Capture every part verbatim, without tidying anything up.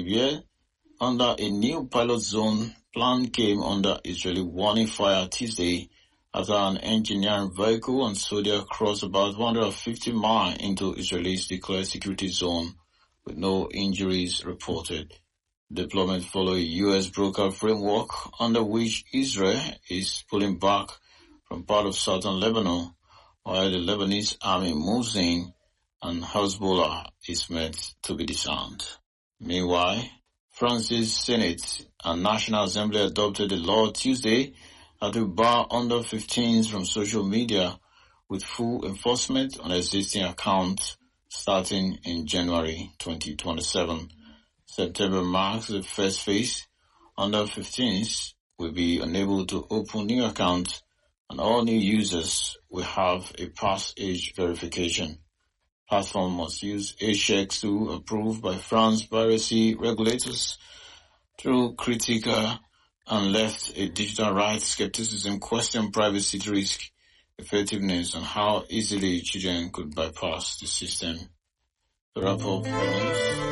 Gibeah under a new pilot zone plan came under Israeli warning fire Tuesday after an engineering vehicle on Sodia crossed about one hundred fifty miles into Israel's declared security zone with no injuries reported. Deployment followed a U S broker framework under which Israel is pulling back from part of southern Lebanon, while the Lebanese army moves in and Hezbollah is meant to be disarmed. Meanwhile, France's Senate and National Assembly adopted a law Tuesday that will bar under fifteens from social media with full enforcement on existing accounts starting in January twenty twenty-seven. September marks the first phase. Under fifteens will be unable to open new accounts and all new users will have a past age verification. Platform must use age checks to approved by France piracy regulators. Through critical and left a digital rights skepticism question privacy risk, effectiveness, and how easily children could bypass the system. To wrap up, parents.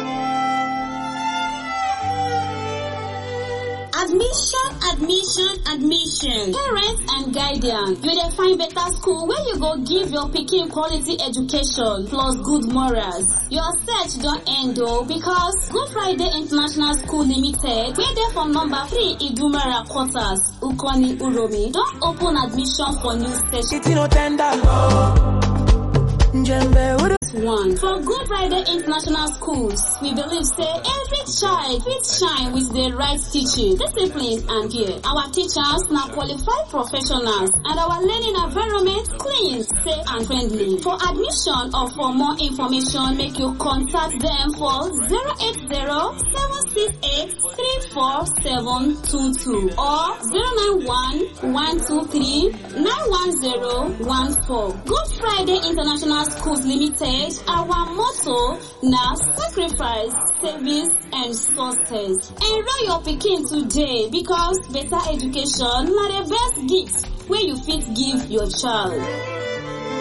Admission, admission, admission. Parents and guardians, you dey find better school where you go give your pikin quality education plus good morals. Your search don't end though because Good Friday International School Limited, where they for number three Idumera Quarters, Ukoni Uromi, don't open admission for new session. One. For Good Friday International Schools, we believe say every child will shine with the right teaching, discipline and care. Our teachers now qualified professionals and our learning environment clean, safe and friendly. For admission or for more information, make you contact them for zero eight zero, seven six eight, three four seven two two or zero nine one, one two three, nine one zero one four. Good Friday International Schools Limited, our motto now sacrifice, service and success. Enroll your pikin today because better education na the best gift where you fit give your child.